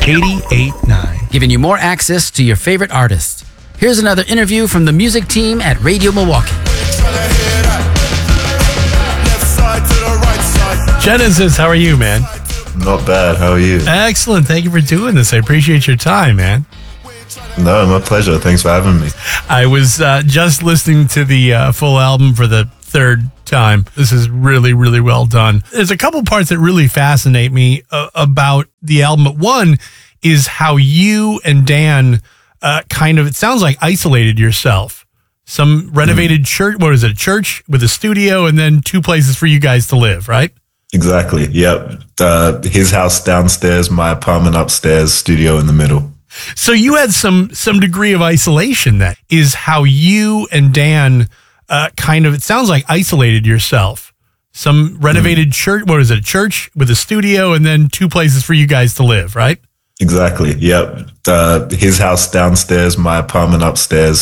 88.9. Giving you more access to your favorite artists. Here's another interview from the music team at Radio Milwaukee. Genesis, how are you, man? Not bad. How are you? Excellent. Thank you for doing this. I appreciate your time, man. No, my pleasure. Thanks for having me. I was just listening to the full album for the third time. This is really, really well done. There's a couple parts that really fascinate me about the album. One is how you and Dan it sounds like isolated yourself. Some renovated church, what is it, a church with a studio and then two places for you guys to live, right? Exactly. Yep. His house downstairs, my apartment upstairs, studio in the middle. So you had some degree of isolation. That is how you and Dan it sounds like isolated yourself. Some renovated church, what is it, a church with a studio and then two places for you guys to live, right? Exactly. Yep. His house downstairs, my apartment upstairs,